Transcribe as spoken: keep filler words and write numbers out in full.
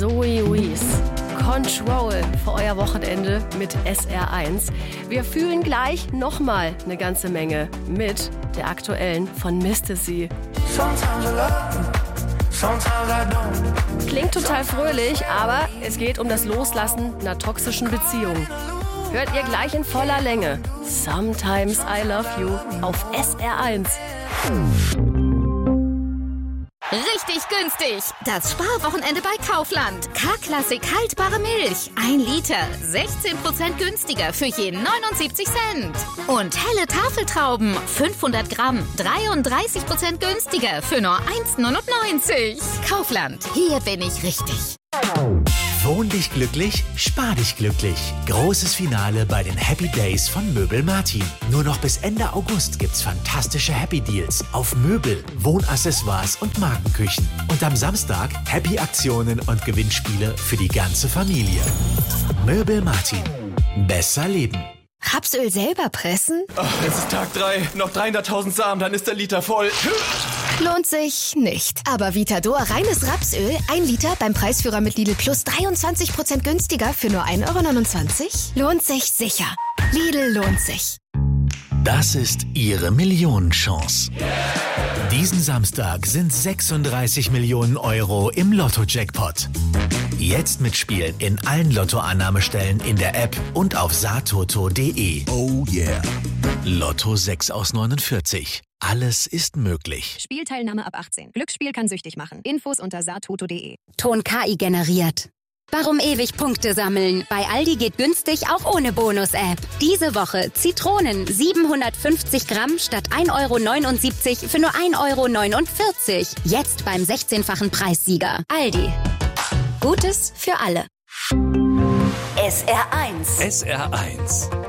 Zoe Wees. Control für euer Wochenende mit S R eins. Wir fühlen gleich nochmal eine ganze Menge mit der aktuellen von Mistasy. Klingt total fröhlich, aber es geht um das Loslassen einer toxischen Beziehung. Hört ihr gleich in voller Länge. Sometimes I Love You auf S R eins. Richtig günstig. Das Sparwochenende bei Kaufland. K-Klassik haltbare Milch. Ein Liter. sechzehn Prozent günstiger für je neunundsiebzig Cent. Und helle Tafeltrauben. fünfhundert Gramm. dreiunddreißig Prozent günstiger für nur eins neunundneunzig. Kaufland. Hier bin ich richtig. Wohn dich glücklich, spar dich glücklich. Großes Finale bei den Happy Days von Möbel Martin. Nur noch bis Ende August gibt's fantastische Happy Deals auf Möbel, Wohnaccessoires und Markenküchen. Und am Samstag Happy Aktionen und Gewinnspiele für die ganze Familie. Möbel Martin. Besser leben. Rapsöl selber pressen? Oh, es ist Tag drei. Noch dreihunderttausend Samen, dann ist der Liter voll. Lohnt sich nicht. Aber Vitador reines Rapsöl, ein Liter beim Preisführer mit Lidl Plus dreiundzwanzig Prozent günstiger für nur ein Euro neunundzwanzig? Lohnt sich sicher. Lidl lohnt sich. Das ist Ihre Millionenchance. Diesen Samstag sind sechsunddreißig Millionen Euro im Lotto-Jackpot. Jetzt mitspielen in allen Lottoannahmestellen in der App und auf satoto punkt de. Oh yeah. Lotto sechs aus neunundvierzig. Alles ist möglich. Spielteilnahme ab achtzehn. Glücksspiel kann süchtig machen. Infos unter satoto punkt de. Ton K I generiert. Warum ewig Punkte sammeln? Bei Aldi geht günstig auch ohne Bonus-App. Diese Woche Zitronen siebenhundertfünfzig Gramm statt ein Euro neunundsiebzig für nur ein Euro neunundvierzig. Jetzt beim sechzehnfachen Preissieger. Aldi. Gutes für alle. S R eins. S R eins.